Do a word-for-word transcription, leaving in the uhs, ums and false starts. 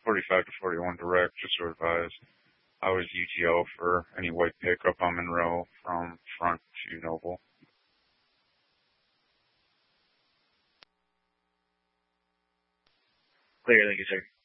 forty-five to forty-one direct, just to advise. I was U T O for any white pickup on Monroe from front to Noble. Clear, thank you, sir.